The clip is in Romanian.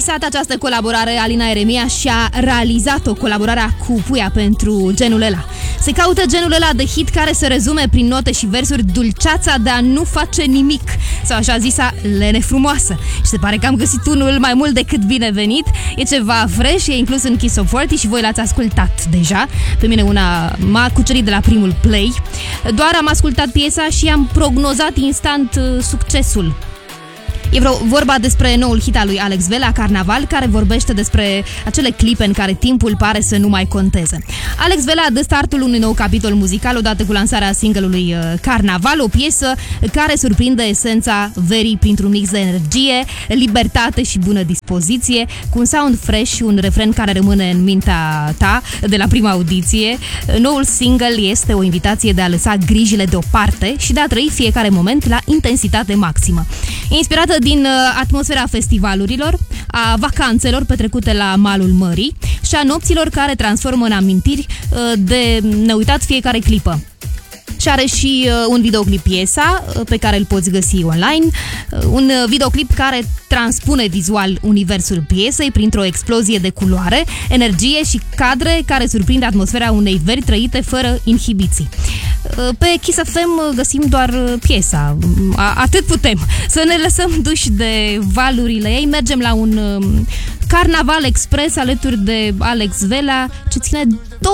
visat această colaborare, Alina Eremia și-a realizat-o, colaborarea cu Puia pentru Genul ăla. Se caută genul ăla de hit care să rezume prin note și versuri dulceața de a nu face nimic, sau așa zisa lene frumoasă. Și se pare că am găsit unul mai mult decât binevenit. E ceva fresh, e inclus în Kiss of 40 și voi l-ați ascultat deja. Pe mine una m-a cucerit de la primul play. Doar am ascultat piesa și am prognozat instant succesul. E vorba despre noul hit al lui Alex Vela, Carnaval, care vorbește despre acele clipe în care timpul pare să nu mai conteze. Alex Vela dă startul unui nou capitol muzical odată cu lansarea single-ului Carnaval, o piesă care surprinde esența verii printr-un mix de energie, libertate și bună dispoziție, cu un sound fresh și un refren care rămâne în mintea ta de la prima audiție. Noul single este o invitație de a lăsa grijile deoparte și de a trăi fiecare moment la intensitate maximă. Inspirată din atmosfera festivalurilor, a vacanțelor petrecute la malul mării și a nopților care transformă în amintiri de neuitat fiecare clipă. Și are și un videoclip piesa pe care îl poți găsi online, un videoclip care transpune vizual universul piesei printr-o explozie de culoare, energie și cadre care surprind atmosfera unei veri trăite fără inhibiții. Pe Kiss FM găsim doar piesa, atât putem. Să ne lăsăm duși de valurile ei, mergem la un Carnaval Express alături de Alex Vela, ce ține